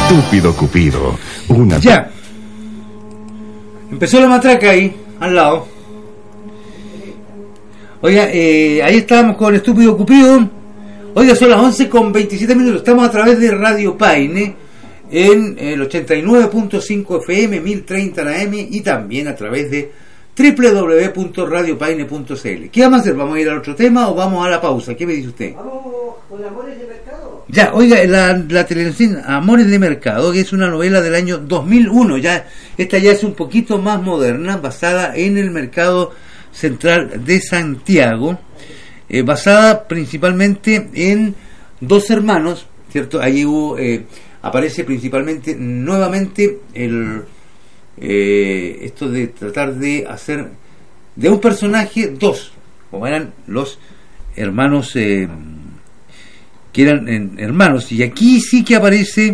Estúpido Cupido. Ya. Empezó la matraca ahí, al lado. Oiga, ahí estábamos con Estúpido Cupido. Oiga, son las 11:27. Estamos a través de Radio Paine en el 89.5 FM, 1030 la AM y también a través de www.radiopaine.cl. ¿Qué vamos a hacer? ¿Vamos a ir al otro tema o vamos a la pausa? ¿Qué me dice usted? Vamos con Amores de Mercado. Ya, oiga, la televisión Amores de Mercado, que es una novela del año 2001, esta ya es un poquito más moderna, basada en el mercado central de Santiago, basada principalmente en dos hermanos, ¿cierto? Ahí aparece principalmente, nuevamente, esto de tratar de hacer de un personaje dos, como eran los hermanos, que eran hermanos, y aquí sí que aparece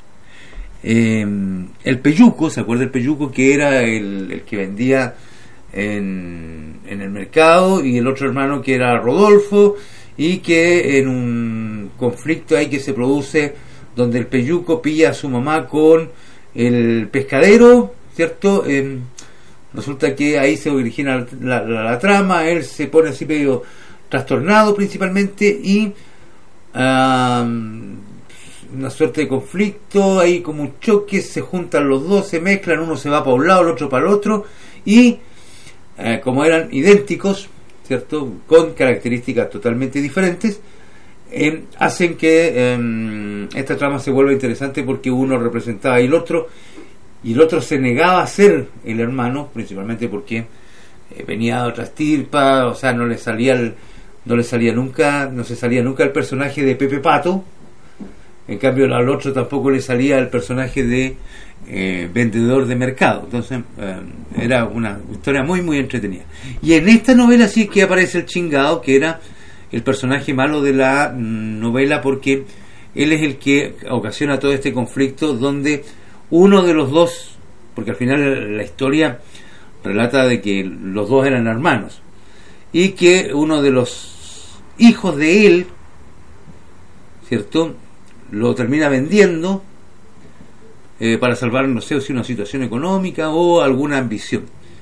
el Peyuco. ¿Se acuerda el Peyuco? Que era el que vendía en el mercado, y el otro hermano que era Rodolfo, y que en un conflicto ahí que se produce donde el Peyuco pilla a su mamá con el pescadero, ¿cierto? Resulta que ahí se origina la trama. Él se pone así medio trastornado principalmente, y una suerte de conflicto, ahí como un choque, se juntan los dos, se mezclan, uno se va para un lado, el otro para el otro, y como eran idénticos, ¿cierto?, con características totalmente diferentes, hacen que esta trama se vuelva interesante, porque uno representaba y el otro se negaba a ser el hermano, principalmente porque venía de otra estirpa, o sea, no se salía nunca el personaje de Pepe Pato. En cambio al otro tampoco le salía el personaje de vendedor de mercado. Entonces era una historia muy muy entretenida. Y en esta novela sí es que aparece el Chingao, que era el personaje malo de la novela, porque él es el que ocasiona todo este conflicto, donde uno de los dos, porque al final la historia relata de que los dos eran hermanos, y que uno de los hijos de él, ¿cierto?, lo termina vendiendo para salvar, no sé si una situación económica o alguna ambición.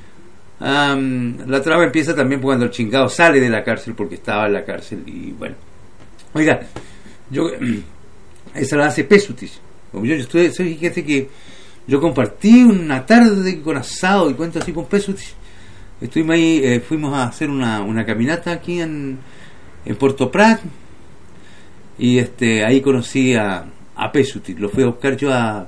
La trama empieza también cuando el Chingao sale de la cárcel, porque estaba en la cárcel. Y bueno, oiga, esa la hace Pesutis. Fíjate que yo compartí una tarde con asado y cuento así con Pesutis. Estuvimos ahí, fuimos a hacer una caminata aquí en Puerto Prat, y ahí conocí a Pesutis. Lo fui a buscar yo al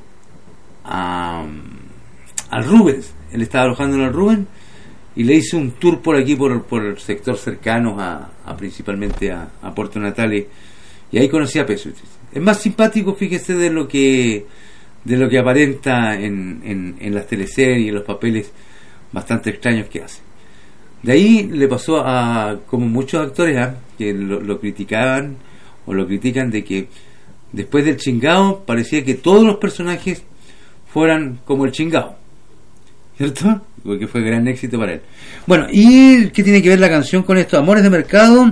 Rubens. Él estaba alojando en el Rubens, y le hice un tour por aquí, por el sector cercano principalmente a Puerto Natales, y ahí conocí a Pesutis. Es más simpático, fíjese, de lo que aparenta en las teleseries y en los papeles bastante extraños que hace. De ahí le pasó a, como muchos actores que lo criticaban o lo critican, de que después del Chingao parecía que todos los personajes fueran como el Chingao, ¿cierto? Porque fue gran éxito para él. Bueno, ¿y qué tiene que ver la canción con esto? Amores de Mercado.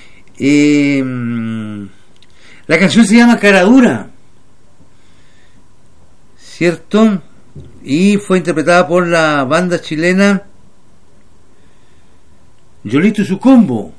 La canción se llama Cara Dura, ¿cierto? Y fue interpretada por la banda chilena Yolito y su combo.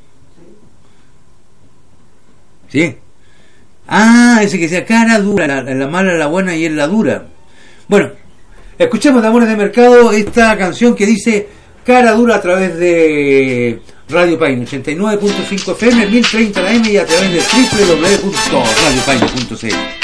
¿Sí? Ese que decía Cara Dura, la mala, la buena y es la dura. Bueno, escuchemos de Amores de Mercado esta canción que dice Cara Dura a través de Radio Paine 89.5 FM, 1030 AM y a través de www.radiopaine.cl.